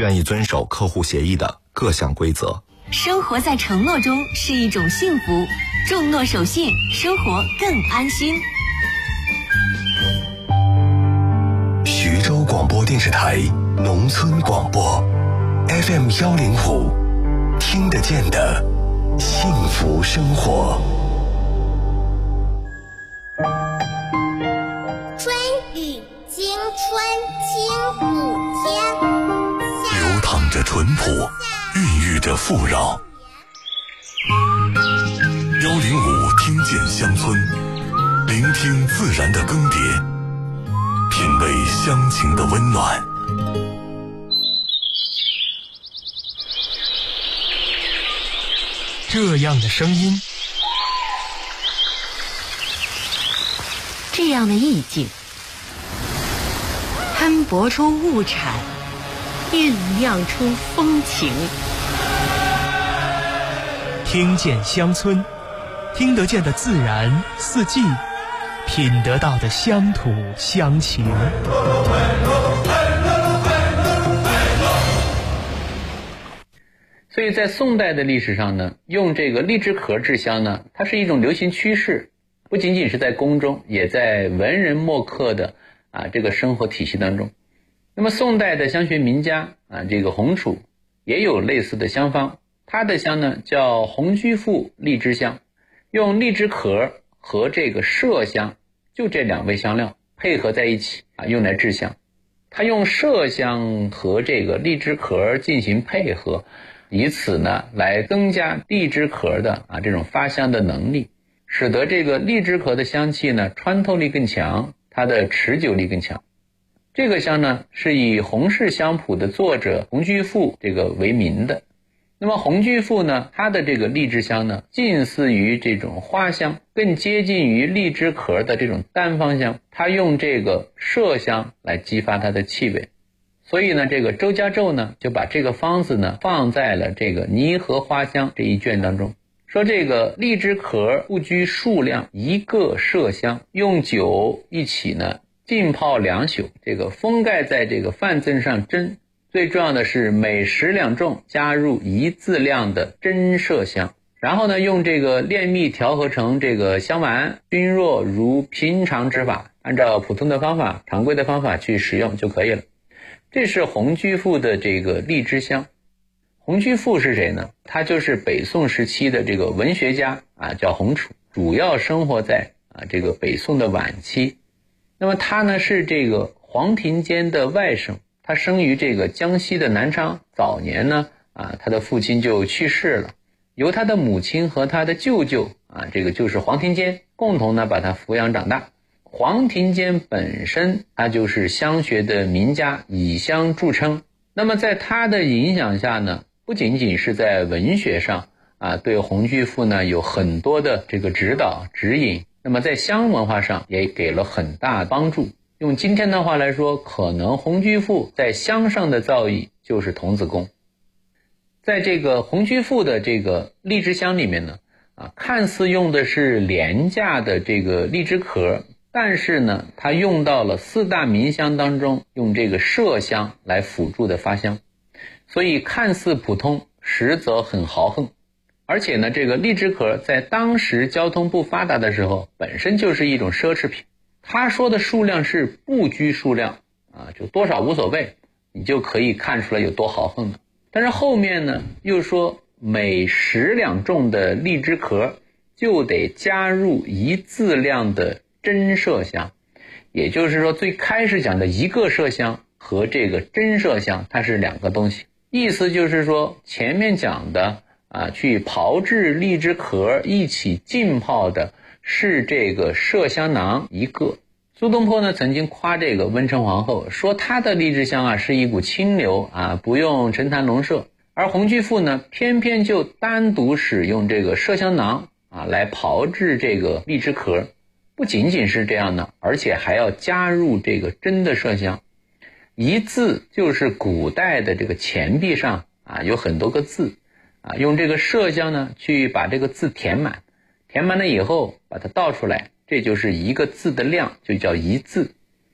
愿意遵守客户协议的各项规则。 生活在承诺中是一种幸福，重诺守信，生活更安心。 徐州广播电视台农村广播 FM105，听得见的幸福生活。 春雨惊春清谷天， 流淌着淳朴，孕育着富饶。105听见乡村，聆听自然的更迭，品味乡情的温暖。 这样的声音， 这样的意境，摊薄出物产，酝酿出风情。 听见乡村，听得见的自然四季，品得到的乡土乡情。 所以在宋代的历史上呢，用这个荔枝壳制香呢，它是一种流行趋势，不仅仅是在宫中，也在文人墨客的这个生活体系当中。那么宋代的香学名家这个洪楚也有类似的香方，他的香呢叫红居附荔枝香，用荔枝壳和这个麝香，就这两味香料配合在一起用来制香。他用麝香和这个荔枝壳进行配合，以此呢来增加荔枝壳的这种发香的能力，使得这个荔枝壳的香气呢穿透力更强，它的持久力更强。这个香呢是以洪氏香谱的作者洪居附这个为名的。那么洪居附呢，它的这个荔枝香呢近似于这种花香，更接近于荔枝壳的这种单芳香，它用这个麝香来激发它的气味。所以呢，这个周家胄呢就把这个方子呢放在了这个泥和花香这一卷当中，说这个荔枝壳不拘数量，一个麝香，用酒一起呢浸泡2宿，这个封盖在这个饭甑上蒸，最重要的是每10两重加入1字量的真麝香，然后呢用这个炼蜜调和成这个香丸，均若如平常之法，按照普通的方法常规的方法去使用就可以了。这是洪居附的这个荔枝香。洪居附是谁呢？他就是北宋时期的这个文学家叫洪楚，主要生活在这个北宋的晚期。那么他呢是这个黄庭坚的外甥，他生于这个江西的南昌，早年呢他的父亲就去世了，由他的母亲和他的舅舅这个就是黄庭坚共同呢把他抚养长大。黄庭坚本身他就是香学的名家，以香著称。那么在他的影响下呢，不仅仅是在文学上对洪居附呢有很多的这个指导指引，那么在香文化上也给了很大帮助。用今天的话来说，可能洪居附在香上的造诣就是童子功。在这个洪居附的这个荔枝香里面呢看似用的是廉价的这个荔枝壳，但是呢它用到了4大名香当中用这个麝香来辅助的发香，所以看似普通，实则很豪横。而且呢这个荔枝壳在当时交通不发达的时候本身就是一种奢侈品，他说的数量是不拘数量就多少无所谓，你就可以看出来有多豪横了。但是后面呢又说每10两重的荔枝壳就得加入1字量的真麝香，也就是说最开始讲的一个麝香和这个真麝香它是2个东西，意思就是说前面讲的去炮制荔枝壳一起浸泡的是这个麝香囊一个。苏东坡呢曾经夸这个温成皇后，说她的荔枝香是一股清流不用沉檀笼麝，而洪居附呢偏偏就单独使用这个麝香囊来炮制这个荔枝壳。不仅仅是这样的，而且还要加入这个真的麝香。1字就是古代的这个钱币上有很多个字用这个麝香呢去把这个字填满，填满了以后把它倒出来，这就是1个字的量，就叫1字。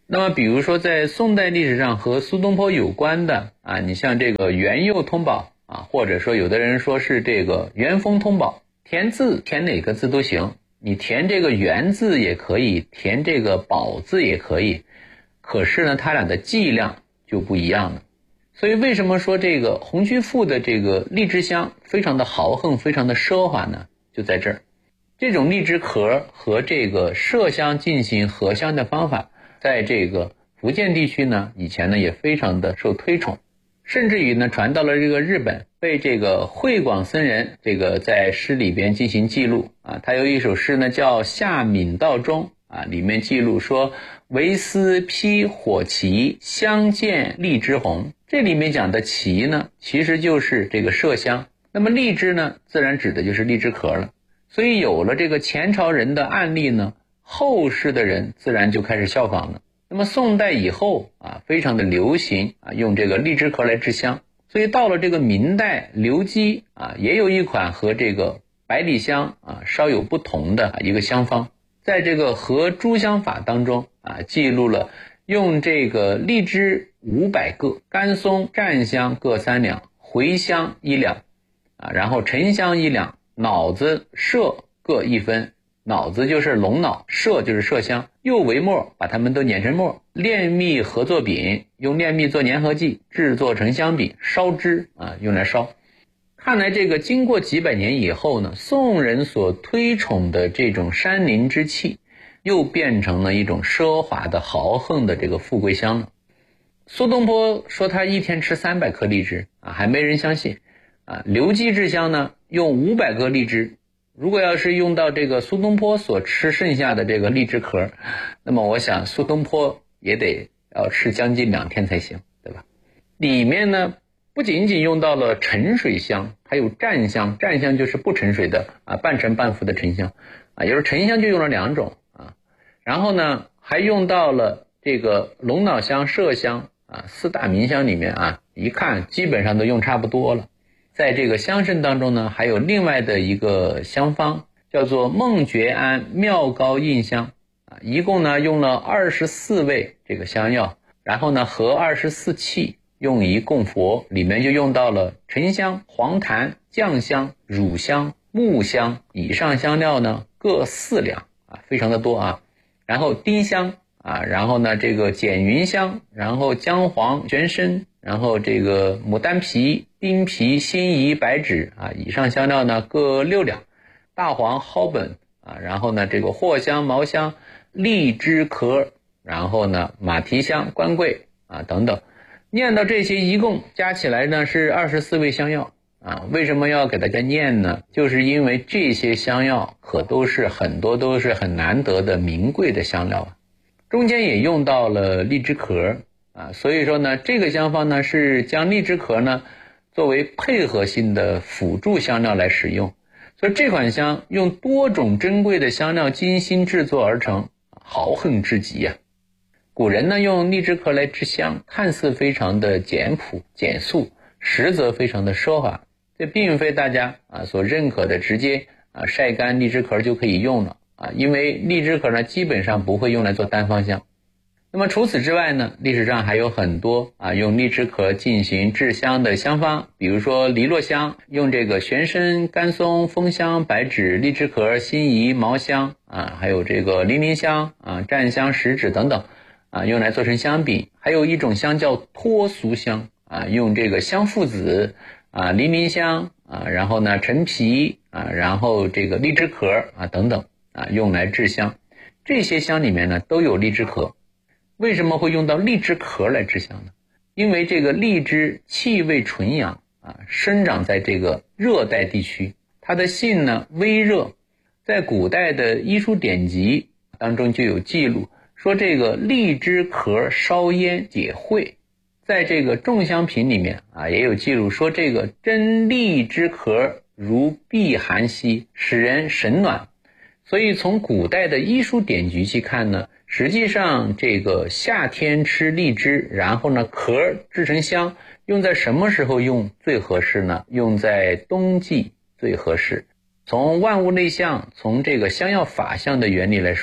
那么比如说在宋代历史上和苏东坡有关的你像这个元佑通宝或者说有的人说是这个元丰通宝，填字填哪个字都行，你填这个元字也可以，填这个宝字也可以，可是呢它俩的剂量就不一样了。所以为什么说这个洪居赋的这个荔枝香非常的豪横，非常的奢华呢？就在这儿，这种荔枝壳和这个麝香进行合香的方法，在这个福建地区呢，以前呢也非常的受推崇，甚至于呢传到了这个日本，被这个慧广僧人这个在诗里边进行记录他有一首诗呢叫《夏敏道中》里面记录说为丝披火旗，相见荔枝红。这里面讲的旗呢，其实就是这个麝香，那么荔枝呢，自然指的就是荔枝壳了。所以有了这个前朝人的案例呢，后世的人自然就开始效仿了。那么宋代以后非常的流行用这个荔枝壳来制香。所以到了这个明代，刘基也有一款和这个百里香稍有不同的一个香方，在这个合诸香法当中记录了用这个荔枝500个，甘松、占香各3两，茴香1两然后沉香1两，脑子、麝各1分。脑子就是龙脑，麝就是麝香，又为末，把它们都碾成末，炼蜜合作饼，用炼蜜做粘合剂，制作成香饼，烧汁用来烧。看来这个经过几百年以后呢，宋人所推崇的这种山林之气又变成了一种奢华的豪横的这个富贵香了。苏东坡说他一天吃300颗荔枝还没人相信刘基制香呢用500个荔枝，如果要是用到这个苏东坡所吃剩下的这个荔枝壳，那么我想苏东坡也得要吃将近2天才行，对吧？里面呢不仅仅用到了沉水香，还有占香，占香就是不沉水的半沉半浮的沉香也就是沉香就用了2种然后呢还用到了这个龙脑香、麝香4大名香里面一看基本上都用差不多了。在这个香圣当中呢，还有另外的一个香方叫做孟觉庵妙高印香一共呢用了24味这个香药，然后呢合24气用以供佛，里面就用到了沉香、黄檀、酱香、乳香、木香，以上香料呢各4两非常的多然后丁香然后呢这个剪云香，然后姜黄、玄参，然后这个牡丹皮、丁皮、辛夷、白芷以上香料呢各6两，大黄、蒿本然后呢这个藿香、茅香、荔枝壳，然后呢马蹄香、官桂等等。念到这些一共加起来呢是24味香药为什么要给大家念呢？就是因为这些香药可很多都是很难得的名贵的香料中间也用到了荔枝壳所以说呢这个香方呢是将荔枝壳呢作为配合性的辅助香料来使用，所以这款香用多种珍贵的香料精心制作而成，豪横至极古人呢用荔枝壳来制香，看似非常的简朴简素，实则非常的奢华，这并非大家所认可的直接晒干荔枝壳就可以用了因为荔枝壳呢基本上不会用来做单方香。那么除此之外呢，历史上还有很多用荔枝壳进行制香的香方，比如说梨落香，用这个玄参、甘松、枫香、白芷、荔枝壳、辛夷、茅香还有这个零陵香占香、石芷等等用来做成香饼。还有一种香叫脱俗香用这个香附子零陵香然后呢陈皮然后这个荔枝壳等等用来制香。这些香里面呢都有荔枝壳。为什么会用到荔枝壳来制香呢？因为这个荔枝气味纯阳生长在这个热带地区，它的性呢微热，在古代的医书典籍当中就有记录说这个荔枝壳烧烟解穢。在这个众香品里面也有记录说这个真荔枝壳如避寒兮，使人神暖。所以从古代的医书典籍去看呢，实际上这个夏天吃荔枝，然后呢壳制成香，用在什么时候用最合适呢？用在冬季最合适。从万物类象，从这个香药法相的原理来说，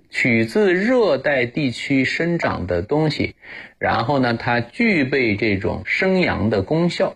取自热带地区生长的东西，然后呢它具备这种生阳的功效，